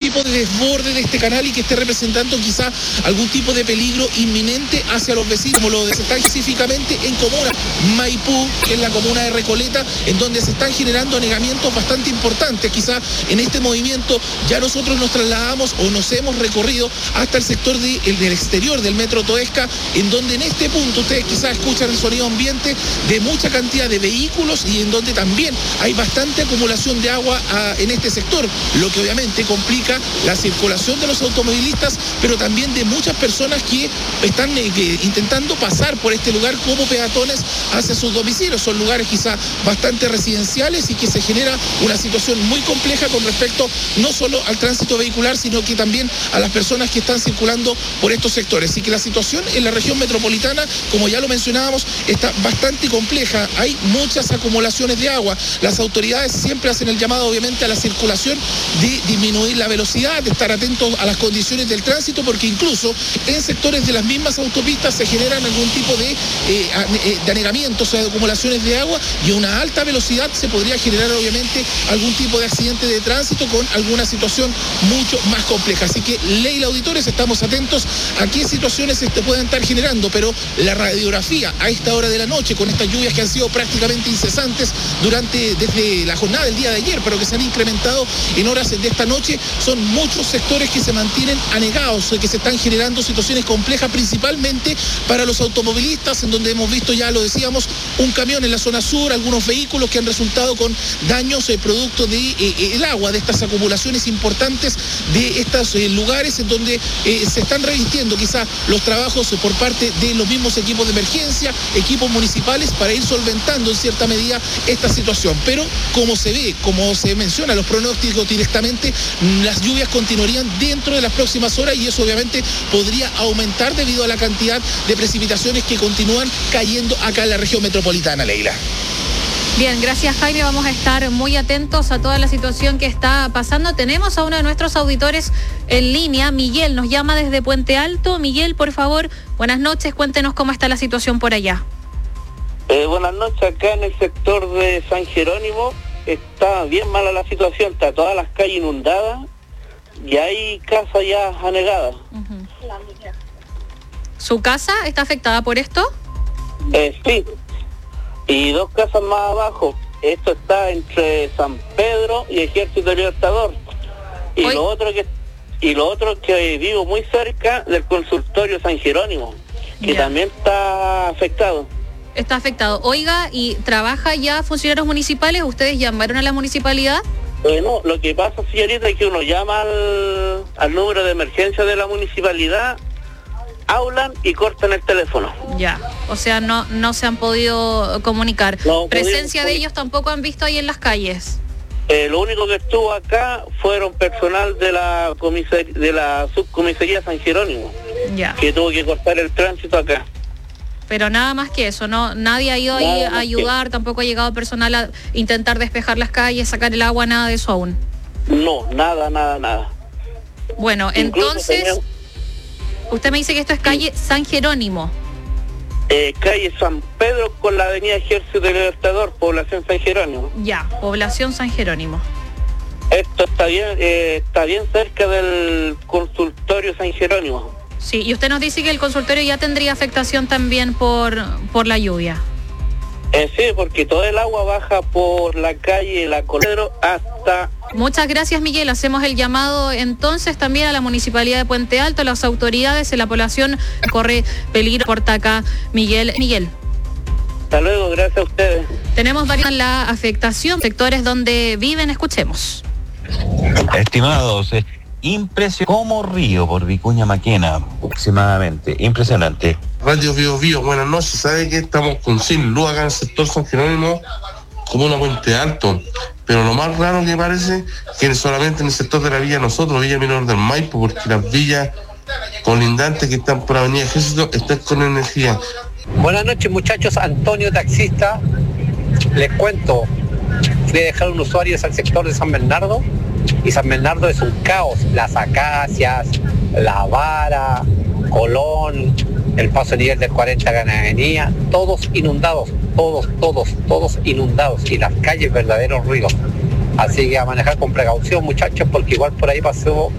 tipo de desborde de este canal y que esté representando quizá algún tipo de peligro inminente hacia los vecinos, como lo está específicamente en comuna Maipú, que es la comuna de Recoleta, en donde se están generando anegamientos bastante importantes. Quizá en este movimiento ya nosotros nos trasladamos o nos hemos recorrido hasta el sector del exterior del Metro Toesca, en donde en este punto ustedes quizás escuchan el sonido ambiente de mucha cantidad de vehículos y en donde también hay bastante acumulación de agua en este sector, lo que obviamente complica la circulación de los automovilistas, pero también de muchas personas que están intentando pasar por este lugar como peatones hacia sus domicilios. Son lugares quizá bastante residenciales y que se genera una situación muy compleja con respecto no solo al tránsito vehicular, sino que también a las personas que están circulando por estos sectores. Así que la situación en la región metropolitana, como ya lo mencionábamos, está bastante compleja. Hay muchas acumulaciones de agua. Las autoridades siempre hacen el llamado, obviamente, a la circulación de disminuir la velocidad, de estar atentos a las condiciones del tránsito, porque incluso en sectores de las mismas autopistas se generan algún tipo de anegamientos, o sea, de acumulaciones de agua, y a una alta velocidad se podría generar obviamente algún tipo de accidente de tránsito con alguna situación mucho más compleja. Así que, Leila, auditores, estamos atentos a qué situaciones se pueden estar generando, pero la radiografía a esta hora de la noche, con estas lluvias que han sido prácticamente incesantes desde la jornada del día de ayer, pero que se han incrementado en horas de esta noche, son muchos sectores que se mantienen anegados, que se están generando situaciones complejas, principalmente para los automovilistas, en donde hemos visto, ya lo decíamos, un camión en la zona sur, algunos vehículos que han resultado con daños producto del agua, de estas acumulaciones importantes de estos lugares en donde se están revistiendo quizás los trabajos por parte de los mismos equipos de emergencia, equipos municipales, para ir solventando en cierta medida esta situación. Pero como se ve, como se menciona los pronósticos directamente, las lluvias continuarían dentro de las próximas horas y eso obviamente podría aumentar debido a la cantidad de precipitaciones que continúan cayendo acá en la región metropolitana, Leila. Bien, gracias, Jaime. Vamos a estar muy atentos a toda la situación que está pasando. Tenemos a uno de nuestros auditores en línea. Miguel nos llama desde Puente Alto. Miguel, por favor, buenas noches. Cuéntenos cómo está la situación por allá. Buenas noches. Acá en el sector de San Jerónimo está bien mala la situación. Está todas las calles inundadas y hay casas ya anegadas. Uh-huh. ¿Su casa está afectada por esto? Sí. Y dos casas más abajo. Esto está entre San Pedro y Ejército Libertador. Y lo otro que vivo muy cerca del consultorio San Jerónimo, que también está afectado. Está afectado. Oiga, ¿y trabaja ya funcionarios municipales? ¿Ustedes llamaron a la municipalidad? No, lo que pasa, señorita, es que uno llama al número de emergencia de la municipalidad, hablan y cortan el teléfono. Ya, o sea, no se han podido comunicar. No, ¿Presencia de ellos tampoco han visto ahí en las calles? Lo único que estuvo acá fueron personal de la subcomisaría San Jerónimo, ya, que tuvo que cortar el tránsito acá. Pero nada más que eso, ¿no? Nadie ha ido ahí a ayudar, tampoco ha llegado personal a intentar despejar las calles, sacar el agua, nada de eso aún. No, nada. Bueno, incluso entonces, usted me dice que esto es calle San Jerónimo. Calle San Pedro con la avenida Ejército Libertador, población San Jerónimo. Ya, población San Jerónimo. Esto está bien cerca del consultorio San Jerónimo. Sí, y usted nos dice que el consultorio ya tendría afectación también por la lluvia. Sí, porque todo el agua baja por la calle La Coledro hasta... Muchas gracias, Miguel. Hacemos el llamado entonces también a la Municipalidad de Puente Alto, a las autoridades. La población corre peligro por acá. Miguel. Hasta luego, gracias a ustedes. Tenemos varias la afectación, sectores donde viven, escuchemos. Estimados, como río por Vicuña Maquena, aproximadamente. Impresionante. Radio Bio, buenas noches. ¿Sabe que estamos sin luz acá en el sector San Jerónimo, como una Puente Alto? Pero lo más raro que parece que solamente en el sector de la Villa Nosotros, Villa Menor del Maipo, porque las villas colindantes que están por Avenida Ejército están con energía. Buenas noches, muchachos. Antonio, taxista. Les cuento, fui a dejar un usuario al sector de San Bernardo y San Bernardo es un caos. Las Acacias, La Vara, Colón, el paso a nivel del 40 Ganadería, todos inundados, todos inundados, y las calles verdaderos ríos. Así que a manejar con precaución, muchachos, porque igual por ahí pasó